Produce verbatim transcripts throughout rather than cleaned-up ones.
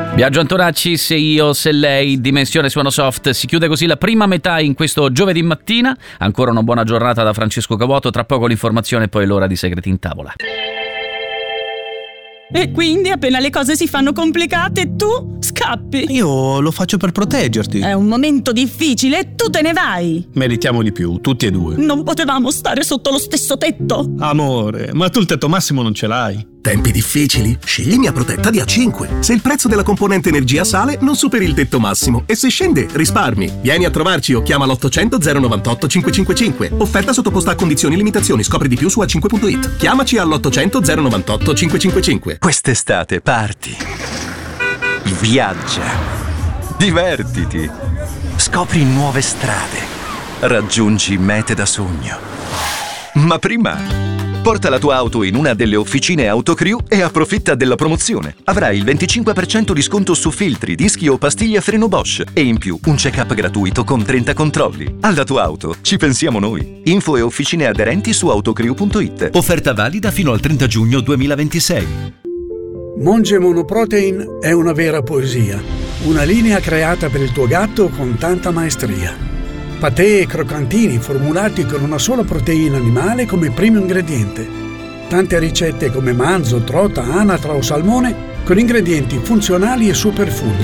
Biagio Antonacci, se io, se lei, Dimensione Suono Soft. Si chiude così la prima metà in questo giovedì mattina. Ancora una buona giornata da Francesco Cavuoto, tra poco l'informazione e poi l'ora di Segreti in Tavola. E quindi appena le cose si fanno complicate tu scappi. Io lo faccio per proteggerti. È un momento difficile e tu te ne vai. Meritiamo di più, tutti e due. Non potevamo stare sotto lo stesso tetto. Amore, ma tu il tetto massimo non ce l'hai. Tempi difficili? Scegli Mia Protetta di A cinque. Se il prezzo della componente energia sale, non superi il tetto massimo. E se scende, risparmi. Vieni a trovarci o chiama l'ottocento zero novantotto cinquecentocinquantacinque. Offerta sottoposta a condizioni e limitazioni. Scopri di più su a cinque punto it. Chiamaci all'ottocento zero novantotto cinquecentocinquantacinque. Quest'estate parti. Viaggia. Divertiti. Scopri nuove strade. Raggiungi mete da sogno. Ma prima porta la tua auto in una delle officine Autocrew e approfitta della promozione. Avrai il venticinque per cento di sconto su filtri, dischi o pastiglie a freno Bosch e in più un check-up gratuito con trenta controlli. Alla tua auto ci pensiamo noi. Info e officine aderenti su autocrew punto it. Offerta valida fino al trenta giugno duemilaventisei. Monge Monoprotein è una vera poesia. Una linea creata per il tuo gatto con tanta maestria. Patè e croccantini formulati con una sola proteina animale come primo ingrediente. Tante ricette come manzo, trota, anatra o salmone con ingredienti funzionali e superfood.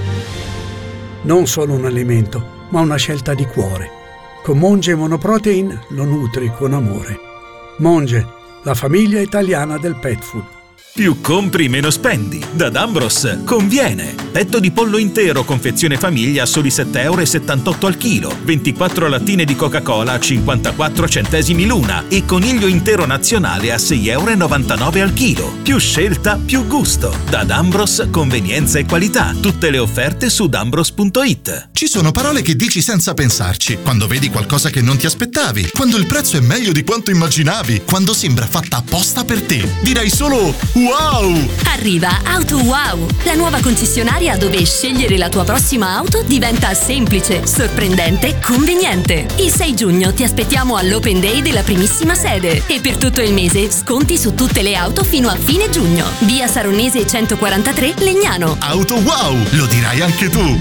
Non solo un alimento, ma una scelta di cuore. Con Monge Monoprotein lo nutri con amore. Monge, la famiglia italiana del pet food. Più compri, meno spendi. Da D'Ambros conviene. Petto di pollo intero, confezione famiglia a soli sette virgola settantotto euro al chilo. ventiquattro lattine di Coca-Cola a cinquantaquattro centesimi l'una. E coniglio intero nazionale a sei virgola novantanove euro al chilo. Più scelta, più gusto. Da D'Ambros, convenienza e qualità. Tutte le offerte su d'ambros punto it. Ci sono parole che dici senza pensarci. Quando vedi qualcosa che non ti aspettavi. Quando il prezzo è meglio di quanto immaginavi. Quando sembra fatta apposta per te. Direi solo wow! Arriva Auto Wow, la nuova concessionaria dove scegliere la tua prossima auto diventa semplice, sorprendente, conveniente. Il sei giugno ti aspettiamo all'Open Day della primissima sede e per tutto il mese sconti su tutte le auto fino a fine giugno. Via Saronese centoquarantatré, Legnano. Auto Wow, lo dirai anche tu!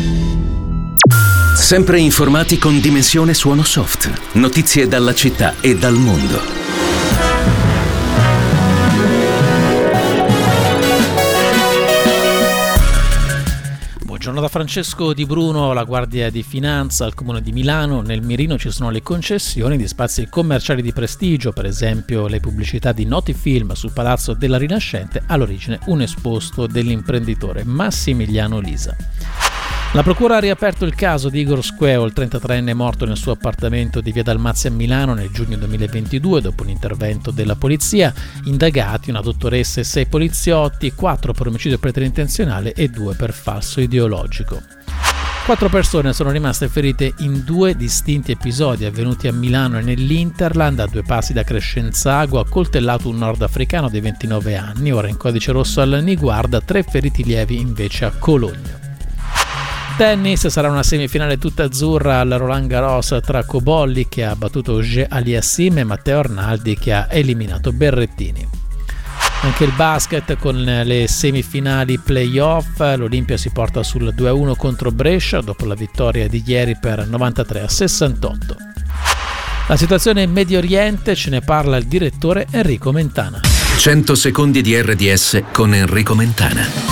Sempre informati con Dimensione Suono Soft. Notizie dalla città e dal mondo. Buongiorno da Francesco Di Bruno. La Guardia di Finanza al Comune di Milano. Nel mirino ci sono le concessioni di spazi commerciali di prestigio, per esempio le pubblicità di noti film sul Palazzo della Rinascente, all'origine un esposto dell'imprenditore Massimiliano Lisa. La procura ha riaperto il caso di Igor Squeo, il trentatreenne morto nel suo appartamento di via Dalmazia a Milano nel giugno duemilaventidue dopo un intervento della polizia. Indagati una dottoressa e sei poliziotti, quattro per omicidio preterintenzionale e due per falso ideologico. Quattro persone sono rimaste ferite in due distinti episodi avvenuti a Milano e nell'Interland. A due passi da Crescenzago ha coltellato un nordafricano di ventinove anni, ora in codice rosso al Niguarda, tre feriti lievi invece a Cologno. Tennis, sarà una semifinale tutta azzurra al Roland Garros tra Cobolli che ha battuto Auger Aliassime e Matteo Arnaldi che ha eliminato Berrettini. Anche il basket con le semifinali play-off, l'Olimpia si porta sul due a uno contro Brescia dopo la vittoria di ieri per novantatré a sessantotto. La situazione in Medio Oriente, ce ne parla il direttore Enrico Mentana. cento secondi di R D S con Enrico Mentana.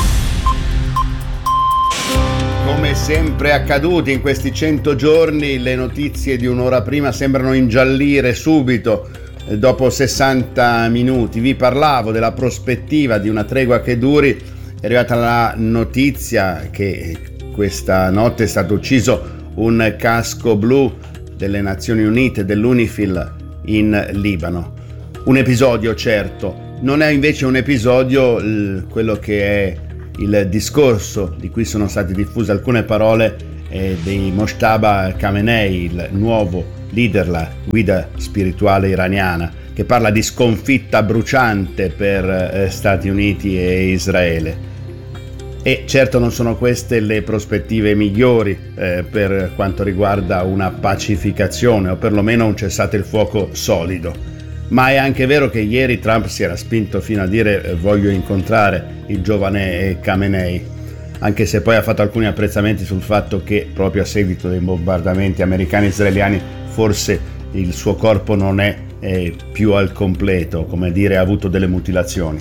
Come sempre accaduti in questi cento giorni, le notizie di un'ora prima sembrano ingiallire subito, dopo sessanta minuti. Vi parlavo della prospettiva di una tregua che duri, è arrivata la notizia che questa notte è stato ucciso un casco blu delle Nazioni Unite, dell'UNIFIL in Libano. Un episodio, certo, non è invece un episodio quello che è il discorso di cui sono state diffuse alcune parole eh, di Mojtaba Khamenei, il nuovo leader, la guida spirituale iraniana, che parla di sconfitta bruciante per eh, Stati Uniti e Israele. E certo non sono queste le prospettive migliori eh, per quanto riguarda una pacificazione o perlomeno un cessate il fuoco solido. Ma è anche vero che ieri Trump si era spinto fino a dire eh, voglio incontrare il giovane Khamenei. anche se poi ha fatto alcuni apprezzamenti sul fatto che proprio a seguito dei bombardamenti americani e israeliani forse il suo corpo non è, è più al completo, come dire, ha avuto delle mutilazioni.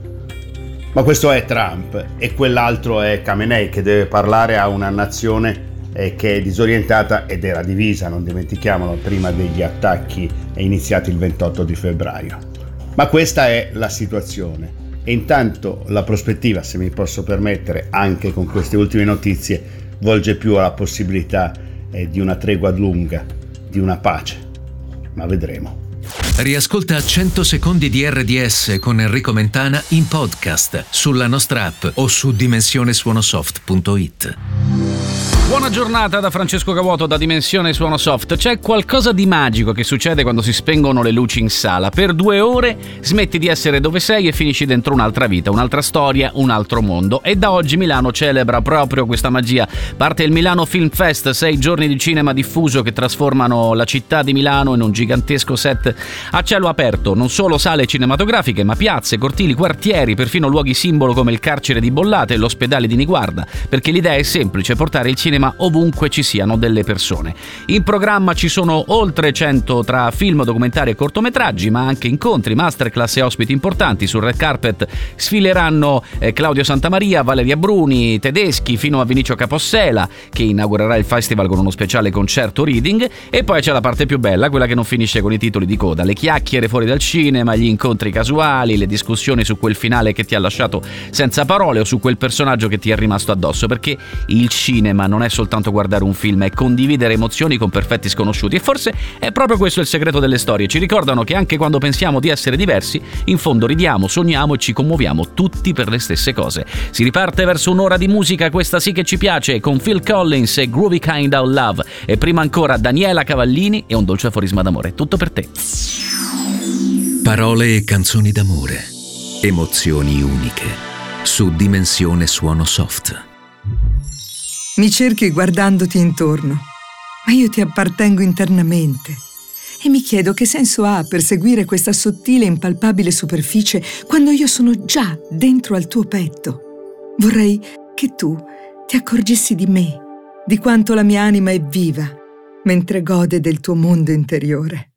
Ma questo è Trump e quell'altro è Khamenei, che deve parlare a una nazione eh, che è disorientata ed era divisa, non dimentichiamolo, prima degli attacchi iniziati il ventotto di febbraio. Ma questa è la situazione. E intanto la prospettiva, se mi posso permettere, anche con queste ultime notizie, volge più alla possibilità eh, di una tregua lunga, di una pace. Ma vedremo. Riascolta cento secondi di R D S con Enrico Mentana in podcast sulla nostra app o su dimensione suonosoft punto it. Buona giornata da Francesco Cavuoto da Dimensione Suonosoft. C'è qualcosa di magico che succede quando si spengono le luci in sala. Per due ore smetti di essere dove sei e finisci dentro un'altra vita, un'altra storia, un altro mondo. E da oggi Milano celebra proprio questa magia. Parte il Milano Film Fest, sei giorni di cinema diffuso che trasformano la città di Milano in un gigantesco set a cielo aperto. Non solo sale cinematografiche, ma piazze, cortili, quartieri, perfino luoghi simbolo come il carcere di Bollate e l'ospedale di Niguarda. Perché l'idea è semplice: portare il cinema ovunque ci siano delle persone. In programma ci sono oltre cento tra film, documentari e cortometraggi, ma anche incontri, masterclass e ospiti importanti. Sul red carpet sfileranno eh, Claudio Santamaria, Valeria Bruni, Tedeschi, fino a Vinicio Capossela, che inaugurerà il festival con uno speciale concerto reading. E poi c'è la parte più bella, quella che non finisce con i titoli di coda: le chiacchiere fuori dal cinema, gli incontri casuali, le discussioni su quel finale che ti ha lasciato senza parole o su quel personaggio che ti è rimasto addosso. Perché il cinema non è soltanto guardare un film, è condividere emozioni con perfetti sconosciuti, e forse è proprio questo il segreto delle storie. Ci ricordano che anche quando pensiamo di essere diversi, in fondo ridiamo, sogniamo e ci commuoviamo tutti per le stesse cose. Si riparte verso un'ora di musica, questa sì che ci piace, con Phil Collins e Groovy Kind of Love, e prima ancora Daniela Cavallini e un dolce aforisma d'amore. Tutto per te. Parole e canzoni d'amore, emozioni uniche, su Dimensione Suonosoft. Mi cerchi guardandoti intorno, ma io ti appartengo internamente e mi chiedo che senso ha perseguire questa sottile e impalpabile superficie quando io sono già dentro al tuo petto. Vorrei che tu ti accorgessi di me, di quanto la mia anima è viva, mentre gode del tuo mondo interiore.